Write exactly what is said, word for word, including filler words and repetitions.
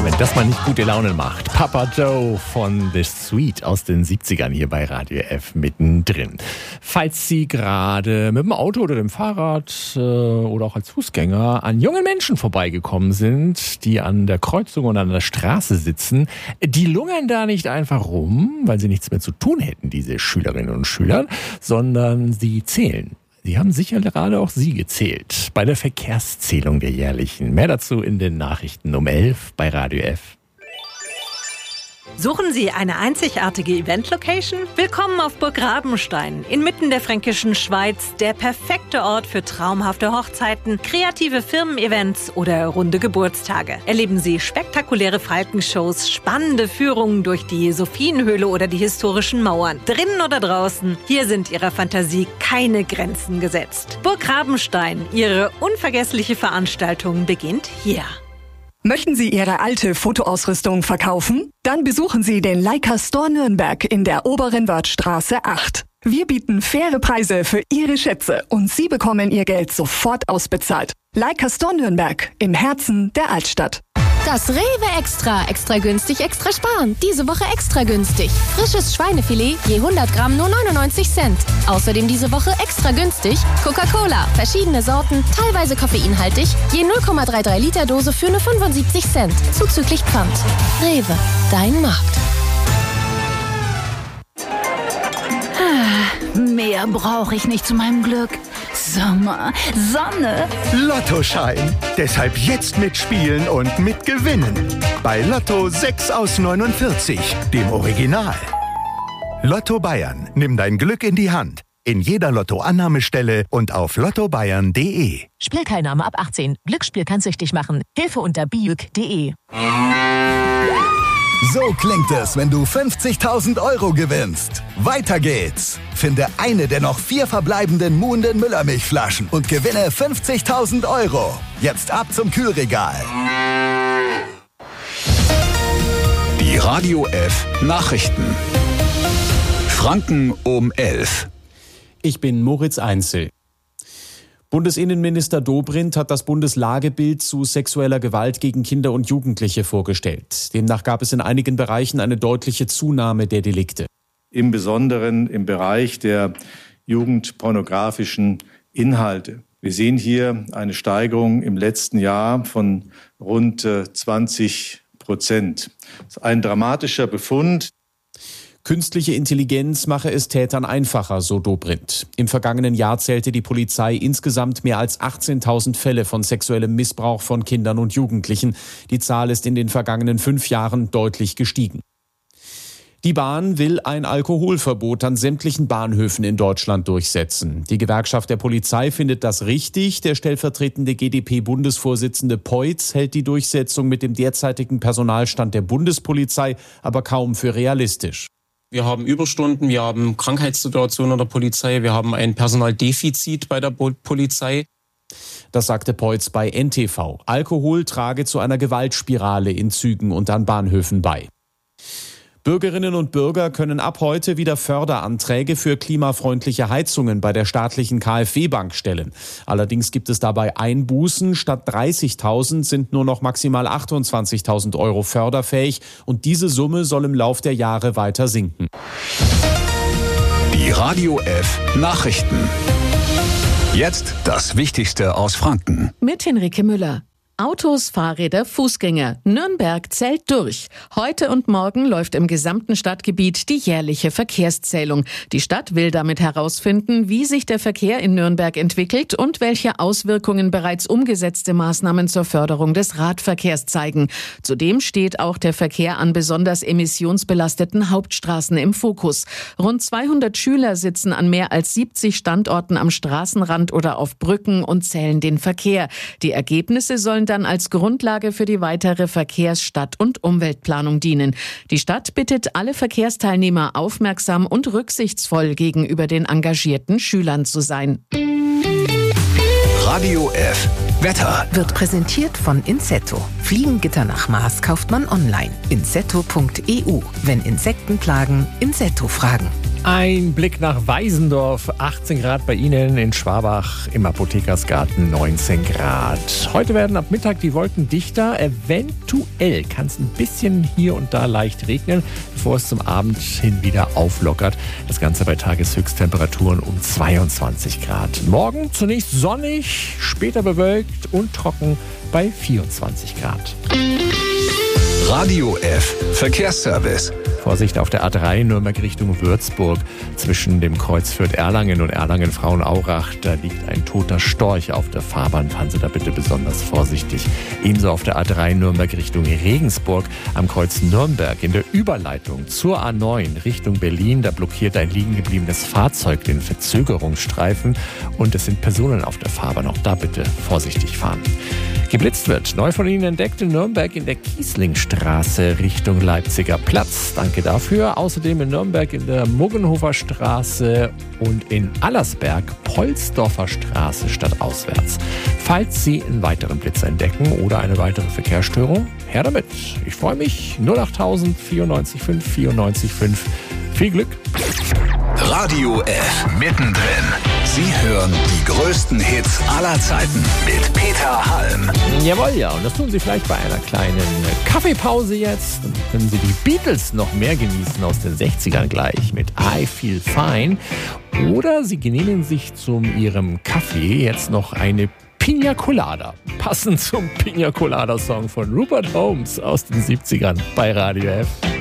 wenn das mal nicht gute Laune macht. Papa Joe von The Sweet aus den siebzigern hier bei Radio F mittendrin. Falls Sie gerade mit dem Auto oder dem Fahrrad äh, oder auch als Fußgänger an jungen Menschen vorbeigekommen sind, die an der Kreuzung oder an der Straße sitzen, die lungern da nicht einfach rum, weil sie nichts mehr zu tun hätten, diese Schülerinnen und Schüler, sondern sie zählen. Sie haben sicher gerade auch Sie gezählt bei der Verkehrszählung der jährlichen. Mehr dazu in den Nachrichten um elf bei Radio F. Suchen Sie eine einzigartige Event-Location? Willkommen auf Burg Rabenstein, inmitten der fränkischen Schweiz, der perfekte Ort für traumhafte Hochzeiten, kreative Firmen-Events oder runde Geburtstage. Erleben Sie spektakuläre Falkenshows, spannende Führungen durch die Sophienhöhle oder die historischen Mauern. Drinnen oder draußen, hier sind Ihrer Fantasie keine Grenzen gesetzt. Burg Rabenstein, Ihre unvergessliche Veranstaltung beginnt hier. Möchten Sie Ihre alte Fotoausrüstung verkaufen? Dann besuchen Sie den Leica Store Nürnberg in der Oberen Wörthstraße acht. Wir bieten faire Preise für Ihre Schätze und Sie bekommen Ihr Geld sofort ausbezahlt. Leica Store Nürnberg im Herzen der Altstadt. Das Rewe Extra. Extra günstig, extra sparen. Diese Woche extra günstig. Frisches Schweinefilet je hundert Gramm nur neunundneunzig Cent. Außerdem diese Woche extra günstig Coca-Cola. Verschiedene Sorten, teilweise koffeinhaltig. Je null Komma dreiunddreißig Liter Dose für nur fünfundsiebzig Cent. Zuzüglich Pfand. Rewe, dein Markt. Mehr brauche ich nicht zu meinem Glück. Sommer, Sonne. Lottoschein. Deshalb jetzt mitspielen und mitgewinnen. Bei Lotto sechs aus neunundvierzig, dem Original. Lotto Bayern. Nimm dein Glück in die Hand. In jeder Lotto-Annahmestelle und auf lotto bayern punkt de. Spielteilnahme ab achtzehn. Glücksspiel kann süchtig machen. Hilfe unter biüg punkt de. So klingt es, wenn du fünfzigtausend Euro gewinnst. Weiter geht's. Finde eine der noch vier verbleibenden Muhnden Müllermilchflaschen und gewinne fünfzigtausend Euro. Jetzt ab zum Kühlregal. Die Radio F Nachrichten. Franken um elf. Ich bin Moritz Einzel. Bundesinnenminister Dobrindt hat das Bundeslagebild zu sexueller Gewalt gegen Kinder und Jugendliche vorgestellt. Demnach gab es in einigen Bereichen eine deutliche Zunahme der Delikte. Im Besonderen im Bereich der jugendpornografischen Inhalte. Wir sehen hier eine Steigerung im letzten Jahr von rund zwanzig Prozent. Das ist ein dramatischer Befund. Künstliche Intelligenz mache es Tätern einfacher, so Dobrindt. Im vergangenen Jahr zählte die Polizei insgesamt mehr als achtzehntausend Fälle von sexuellem Missbrauch von Kindern und Jugendlichen. Die Zahl ist in den vergangenen fünf Jahren deutlich gestiegen. Die Bahn will ein Alkoholverbot an sämtlichen Bahnhöfen in Deutschland durchsetzen. Die Gewerkschaft der Polizei findet das richtig. Der stellvertretende G d P-Bundesvorsitzende Peutz hält die Durchsetzung mit dem derzeitigen Personalstand der Bundespolizei aber kaum für realistisch. Wir haben Überstunden, wir haben Krankheitssituationen der Polizei, wir haben ein Personaldefizit bei der Polizei. Das sagte Peutz bei N T V. Alkohol trage zu einer Gewaltspirale in Zügen und an Bahnhöfen bei. Bürgerinnen und Bürger können ab heute wieder Förderanträge für klimafreundliche Heizungen bei der staatlichen KfW-Bank stellen. Allerdings gibt es dabei Einbußen. Statt dreißigtausend sind nur noch maximal achtundzwanzigtausend Euro förderfähig. Und diese Summe soll im Lauf der Jahre weiter sinken. Die Radio F Nachrichten. Jetzt das Wichtigste aus Franken. Mit Henrike Müller. Autos, Fahrräder, Fußgänger. Nürnberg zählt durch. Heute und morgen läuft im gesamten Stadtgebiet die jährliche Verkehrszählung. Die Stadt will damit herausfinden, wie sich der Verkehr in Nürnberg entwickelt und welche Auswirkungen bereits umgesetzte Maßnahmen zur Förderung des Radverkehrs zeigen. Zudem steht auch der Verkehr an besonders emissionsbelasteten Hauptstraßen im Fokus. Rund zweihundert Schüler sitzen an mehr als siebzig Standorten am Straßenrand oder auf Brücken und zählen den Verkehr. Die Ergebnisse sollen dann als Grundlage für die weitere Verkehrs-, Stadt- und Umweltplanung dienen. Die Stadt bittet alle Verkehrsteilnehmer, aufmerksam und rücksichtsvoll gegenüber den engagierten Schülern zu sein. Radio F Wetter wird präsentiert von Insetto. Fliegengitter nach Maß kauft man online. insetto punkt e u. Wenn Insekten plagen, Insetto fragen. Ein Blick nach Weisendorf, achtzehn Grad bei Ihnen, in Schwabach im Apothekersgarten neunzehn Grad. Heute werden ab Mittag die Wolken dichter, eventuell kann es ein bisschen hier und da leicht regnen, bevor es zum Abend hin wieder auflockert. Das Ganze bei Tageshöchsttemperaturen um zweiundzwanzig Grad. Morgen zunächst sonnig, später bewölkt und trocken bei vierundzwanzig Grad. Radio F Verkehrsservice. Vorsicht auf der A drei Nürnberg Richtung Würzburg. Zwischen dem Kreuz Fürth-Erlangen und Erlangen-Frauenaurach, da liegt ein toter Storch auf der Fahrbahn. Fahren Sie da bitte besonders vorsichtig. Ebenso auf der A drei Nürnberg Richtung Regensburg am Kreuz Nürnberg. In der Überleitung zur A neun Richtung Berlin, da blockiert ein liegen gebliebenes Fahrzeug den Verzögerungsstreifen und es sind Personen auf der Fahrbahn. Auch da bitte vorsichtig fahren. Geblitzt wird, neu von Ihnen entdeckt in Nürnberg in der Kieslingstraße Richtung Leipziger Platz. Danke dafür. Außerdem in Nürnberg in der Muggenhofer Straße und in Allersberg Polsdorfer Straße stadtauswärts. Falls Sie einen weiteren Blitz entdecken oder eine weitere Verkehrsstörung, her damit. Ich freue mich. null acht tausend vierundneunzig fünf vierundneunzig fünf. Viel Glück. Radio F mittendrin. Sie hören die größten Hits aller Zeiten mit Peter Halm. Jawohl, ja. Und das tun Sie vielleicht bei einer kleinen Kaffeepause jetzt. Dann können Sie die Beatles noch mehr genießen aus den sechzigern gleich mit I Feel Fine. Oder Sie genehmigen sich zu Ihrem Kaffee jetzt noch eine Pina Colada. Passend zum Pina Colada Song von Rupert Holmes aus den siebzigern bei Radio F.